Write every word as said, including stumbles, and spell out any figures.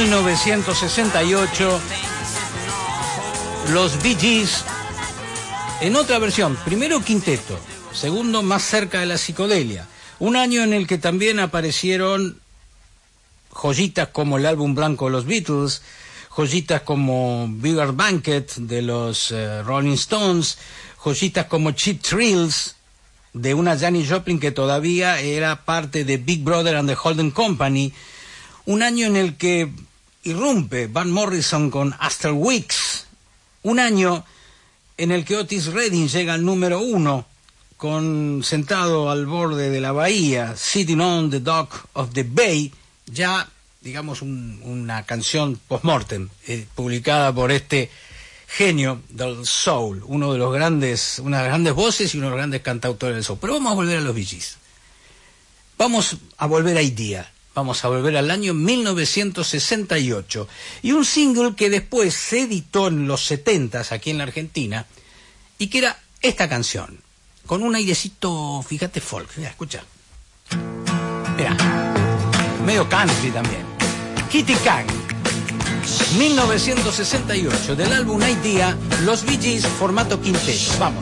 mil novecientos sesenta y ocho, los Bee Gees en otra versión. Primero quinteto, segundo más cerca de la psicodelia. Un año en el que también aparecieron joyitas como el álbum blanco de los Beatles, joyitas como Bigger Banquet de los uh, Rolling Stones, joyitas como Cheap Thrills de una Janis Joplin que todavía era parte de Big Brother and the Holding Company. Un año en el que irrumpe Van Morrison con Astral Weeks. Un año en el que Otis Redding llega al número uno con Sentado al borde de la bahía, Sitting on the Dock of the Bay, ya digamos un, una canción post-mortem, eh, publicada por este genio del soul, uno de los grandes, una de las grandes voces y uno de los grandes cantautores del soul. Pero vamos a volver a los Bee Gees. Vamos a volver a Idea. Vamos a volver al año mil novecientos sesenta y ocho. Y un single que después se editó en los setentas aquí en la Argentina y que era esta canción, con un airecito, fíjate, folk. Mira, escucha. Mira, medio country también. Kitty Kang, mil novecientos sesenta y ocho, del álbum Idea, los Bee Gees, formato quinteto. Vamos.